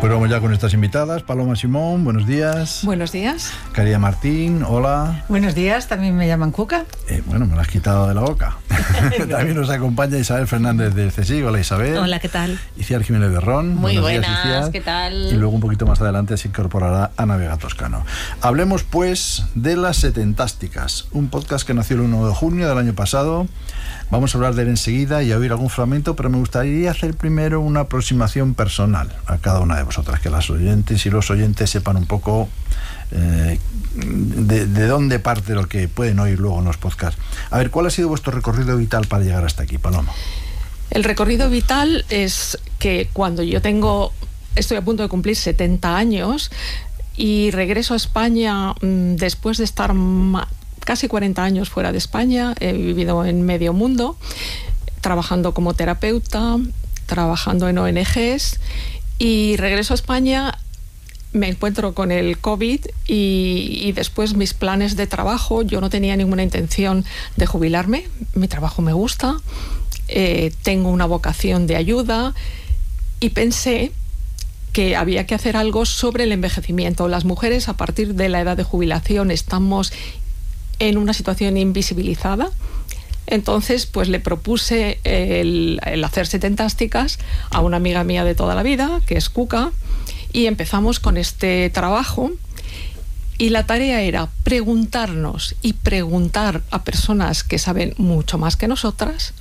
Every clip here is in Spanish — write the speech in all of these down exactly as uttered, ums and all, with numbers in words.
Pues vamos ya con nuestras invitadas. Paloma Simón, buenos días. Buenos días. Caridad Martín, hola. Buenos días, también me llaman Cuca. Eh, bueno, me la has quitado de la boca. También nos acompaña Isabel Fernández de C S I. Hola, Isabel. Hola, ¿qué tal? Iciar Jiménez de Ron. Muy buenos buenas, días, ¿qué tal? Y luego un poquito más adelante se incorporará Ana Vega Toscano. Hablemos pues de Las Setentásticas, un podcast que nació el uno de junio del año pasado. Vamos a hablar de él enseguida y a oír algún fragmento, pero me gustaría hacer primero una aproximación personal a cada una de vosotras, que las oyentes y los oyentes sepan un poco eh, de, de dónde parte lo que pueden oír luego en los podcasts. A ver, ¿cuál ha sido vuestro recorrido vital para llegar hasta aquí, Paloma? El recorrido vital es que cuando yo tengo, estoy a punto de cumplir setenta años y regreso a España mmm, después de estar ma- casi cuarenta años fuera de España. He vivido en medio mundo, trabajando como terapeuta, trabajando en O N Ges, y regreso a España, me encuentro con el COVID y, y después mis planes de trabajo. Yo no tenía ninguna intención de jubilarme, mi trabajo me gusta, eh, tengo una vocación de ayuda y pensé que había que hacer algo sobre el envejecimiento. Las mujeres, a partir de la edad de jubilación, estamos en una situación invisibilizada. Entonces, pues le propuse el, el hacer Setentásticas a una amiga mía de toda la vida, que es Cuca, y empezamos con este trabajo. Y la tarea era preguntarnos y preguntar a personas que saben mucho más que nosotras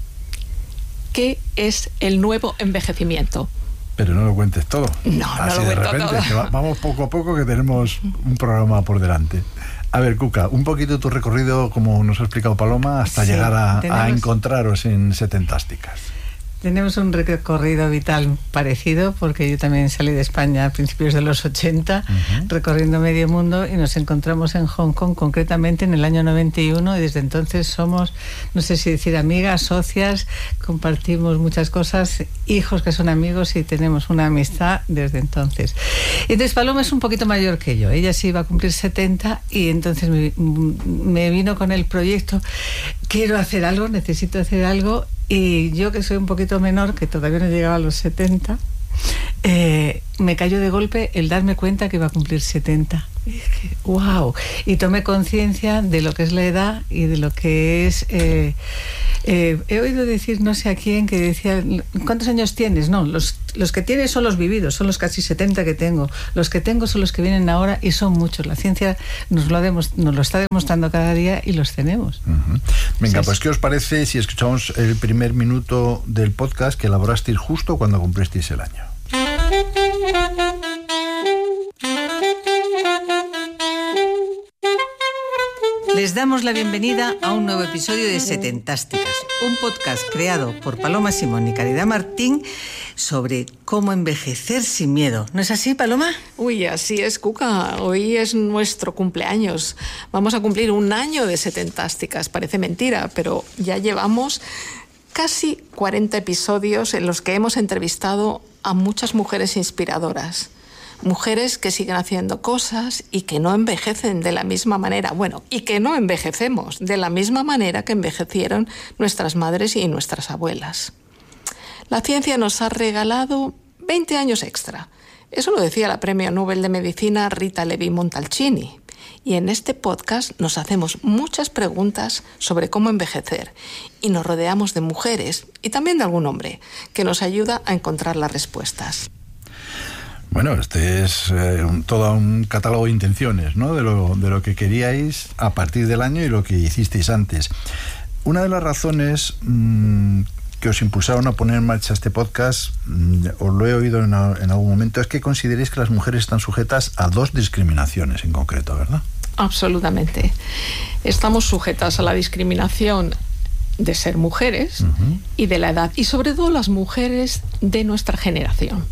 qué es el nuevo envejecimiento. Pero no lo cuentes todo. No, Así no lo de cuento repente, todo. Que va, vamos poco a poco, que tenemos un programa por delante. A ver, Cuca, un poquito tu recorrido, como nos ha explicado Paloma, hasta Sí, llegar a, tenemos... a encontraros en Setentásticas. Tenemos un recorrido vital parecido, porque yo también salí de España a principios de los ochenta, uh-huh. recorriendo medio mundo, y nos encontramos en Hong Kong, concretamente en el año noventa y uno, y desde entonces somos, no sé si decir amigas, socias, compartimos muchas cosas, hijos que son amigos, y tenemos una amistad desde entonces. Entonces Paloma es un poquito mayor que yo, ella sí iba a cumplir setenta, y entonces me, me vino con el proyecto, quiero hacer algo, necesito hacer algo. Y yo, que soy un poquito menor, que todavía no llegaba a los setenta, eh, me cayó de golpe el darme cuenta que iba a cumplir setenta. Y dije, wow. Y tomé conciencia de lo que es la edad y de lo que es... Eh, eh, he oído decir, no sé a quién, que decía, ¿cuántos años tienes? No, los, los que tienes son los vividos, son los casi setenta que tengo. Los que tengo son los que vienen ahora, y son muchos. La ciencia nos lo, demos, nos lo está demostrando cada día, y los tenemos. Uh-huh. Venga, Sí, pues ¿qué os parece si escuchamos el primer minuto del podcast que elaborasteis justo cuando cumplisteis el año? Les damos la bienvenida a un nuevo episodio de Setentásticas, un podcast creado por Paloma Simón y Caridad Martín sobre cómo envejecer sin miedo. ¿No es así, Paloma? Uy, así es, Cuca. Hoy es nuestro cumpleaños. Vamos a cumplir un año de Setentásticas. Parece mentira, pero ya llevamos casi cuarenta episodios en los que hemos entrevistado a muchas mujeres inspiradoras. Mujeres que siguen haciendo cosas y que no envejecen de la misma manera. Bueno, y que no envejecemos de la misma manera que envejecieron nuestras madres y nuestras abuelas. La ciencia nos ha regalado veinte años extra. Eso lo decía la premio Nobel de Medicina Rita Levi Montalcini. Y en este podcast nos hacemos muchas preguntas sobre cómo envejecer, y nos rodeamos de mujeres y también de algún hombre que nos ayuda a encontrar las respuestas. Bueno, este es eh, un, todo un catálogo de intenciones, ¿no? De lo, de lo que queríais a partir del año y lo que hicisteis antes. Una de las razones mmm, que os impulsaron a poner en marcha este podcast, mmm, os lo he oído en, en algún momento, es que consideréis que las mujeres están sujetas a dos discriminaciones en concreto, ¿verdad? Absolutamente. Estamos sujetas a la discriminación de ser mujeres, uh-huh. y de la edad, y sobre todo las mujeres de nuestra generación.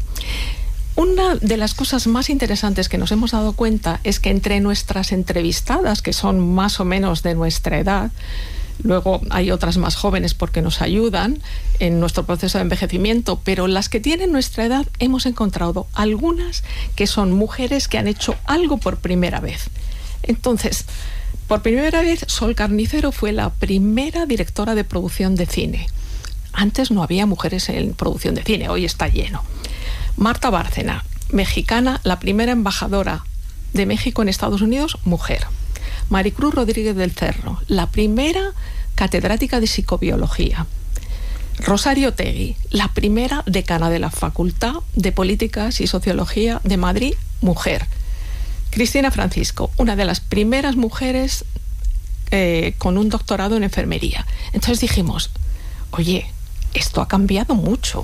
Una de las cosas más interesantes que nos hemos dado cuenta es que entre nuestras entrevistadas, que son más o menos de nuestra edad, luego hay otras más jóvenes porque nos ayudan en nuestro proceso de envejecimiento, pero las que tienen nuestra edad hemos encontrado algunas que son mujeres que han hecho algo por primera vez. Entonces, por primera vez, Sol Carnicero fue la primera directora de producción de cine. Antes no había mujeres en producción de cine, hoy está lleno. Marta Bárcena, mexicana, la primera embajadora de México en Estados Unidos, mujer. Maricruz Rodríguez del Cerro, la primera catedrática de psicobiología. Rosario Tegui, la primera decana de la Facultad de Políticas y Sociología de Madrid, mujer. Cristina Francisco, una de las primeras mujeres eh, con un doctorado en enfermería. Entonces dijimos, oye, esto ha cambiado mucho.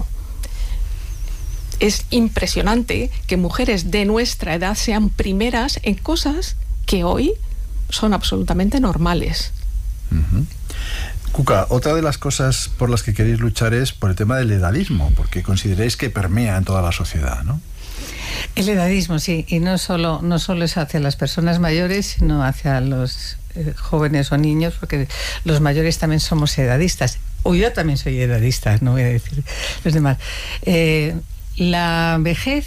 Es impresionante que mujeres de nuestra edad sean primeras en cosas que hoy son absolutamente normales. Uh-huh. Cuca, otra de las cosas por las que queréis luchar es por el tema del edadismo, porque consideráis que permea en toda la sociedad, ¿no? El edadismo, sí, y no solo, no solo es hacia las personas mayores, sino hacia los eh, jóvenes o niños, porque los mayores también somos edadistas. O yo también soy edadista, no voy a decir los demás. Eh, la vejez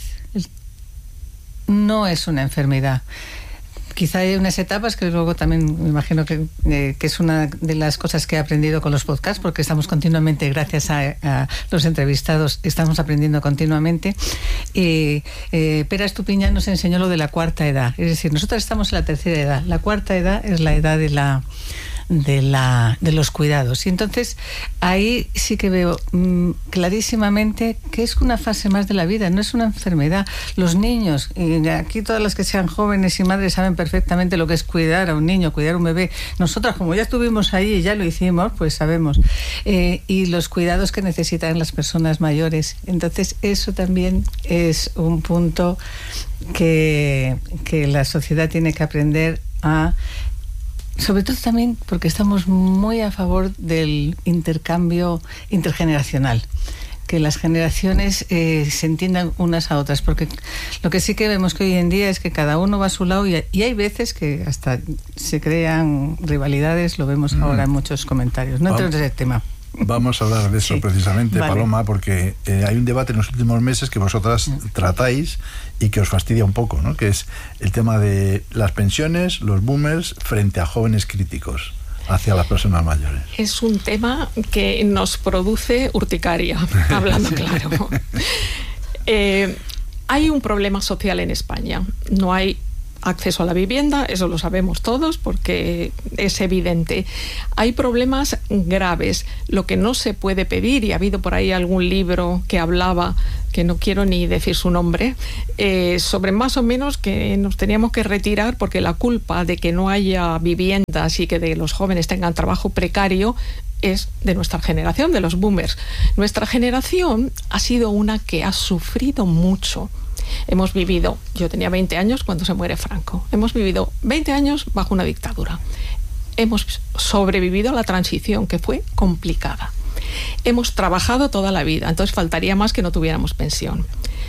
no es una enfermedad. Quizá hay unas etapas que luego también me imagino que, eh, que es una de las cosas que he aprendido con los podcasts, porque estamos continuamente, gracias a, a los entrevistados, estamos aprendiendo continuamente. Y eh, Pera Estupiñán nos enseñó lo de la cuarta edad. Es decir, nosotros estamos en la tercera edad. La cuarta edad es la edad de la... de la de los cuidados, y entonces ahí sí que veo mmm, clarísimamente que es una fase más de la vida, no es una enfermedad. Los niños, y aquí todas las que sean jóvenes y madres saben perfectamente lo que es cuidar a un niño, cuidar a un bebé. Nosotras, como ya estuvimos ahí y ya lo hicimos, pues sabemos, eh, y los cuidados que necesitan las personas mayores. Entonces eso también es un punto que, que la sociedad tiene que aprender a... Sobre todo también porque estamos muy a favor del intercambio intergeneracional, que las generaciones eh, se entiendan unas a otras, porque lo que sí que vemos que hoy en día es que cada uno va a su lado, y, y hay veces que hasta se crean rivalidades, lo vemos mm. ahora en muchos comentarios. No entremos en ese tema. Vamos a hablar de eso sí, precisamente, vale. Paloma, porque eh, hay un debate en los últimos meses que vosotras mm. tratáis y que os fastidia un poco, ¿no? Que es el tema de las pensiones, los boomers, frente a jóvenes críticos hacia las personas mayores. Es un tema que nos produce urticaria, hablando claro. Eh, hay un problema social en España. No hay acceso a la vivienda, eso lo sabemos todos porque es evidente. Hay problemas graves. Lo que no se puede pedir, y ha habido por ahí algún libro que hablaba, que no quiero ni decir su nombre, eh, sobre más o menos que nos teníamos que retirar porque la culpa de que no haya viviendas y que de los jóvenes tengan trabajo precario es de nuestra generación, de los boomers. Nuestra generación ha sido una que ha sufrido mucho. Hemos vivido, yo tenía veinte años cuando se muere Franco, hemos vivido veinte años bajo una dictadura. Hemos sobrevivido a la transición, que fue complicada. Hemos trabajado toda la vida, entonces faltaría más que no tuviéramos pensión.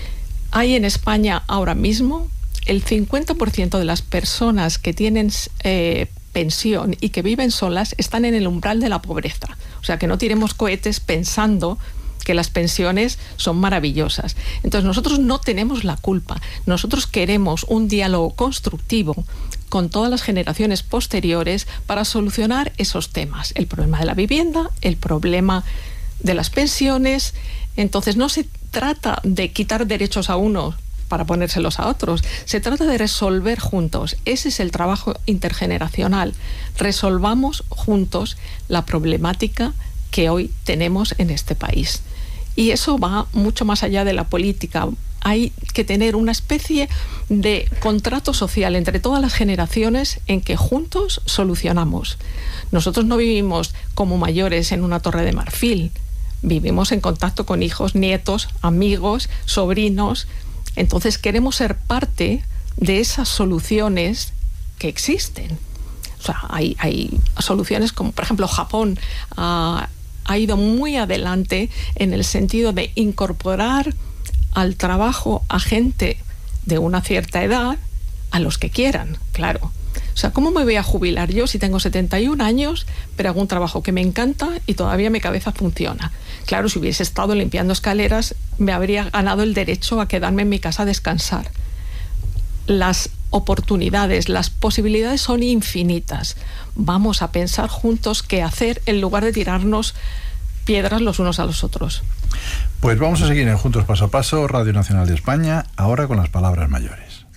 Hay en España ahora mismo el cincuenta por ciento de las personas que tienen eh, pensión y que viven solas están en el umbral de la pobreza. O sea, que no tiremos cohetes pensando que las pensiones son maravillosas. Entonces nosotros no tenemos la culpa. Nosotros queremos un diálogo constructivo con todas las generaciones posteriores para solucionar esos temas. El problema de la vivienda, el problema de las pensiones. Entonces no se trata de quitar derechos a unos para ponérselos a otros. Se trata de resolver juntos. Ese es el trabajo intergeneracional. Resolvamos juntos la problemática que hoy tenemos en este país. Y eso va mucho más allá de la política. Hay que tener una especie de contrato social entre todas las generaciones en que juntos solucionamos. Nosotros no vivimos como mayores en una torre de marfil. Vivimos en contacto con hijos, nietos, amigos, sobrinos. Entonces queremos ser parte de esas soluciones que existen. O sea, hay, hay soluciones como, por ejemplo, Japón uh, ha ido muy adelante en el sentido de incorporar al trabajo a gente de una cierta edad, a los que quieran, claro. O sea, ¿cómo me voy a jubilar yo si tengo setenta y un años, pero hago un trabajo que me encanta y todavía mi cabeza funciona? Claro, si hubiese estado limpiando escaleras, me habría ganado el derecho a quedarme en mi casa a descansar. Las oportunidades, las posibilidades son infinitas. Vamos a pensar juntos qué hacer en lugar de tirarnos piedras los unos a los otros. Pues vamos a seguir en Juntos Paso a Paso, Radio Nacional de España, ahora con las palabras mayores.